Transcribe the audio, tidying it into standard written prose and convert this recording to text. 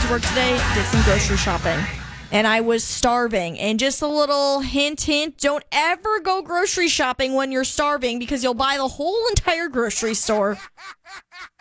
to work today, did some grocery shopping. And I was starving. And just a little hint, don't ever go grocery shopping when you're starving because you'll buy the whole entire grocery store.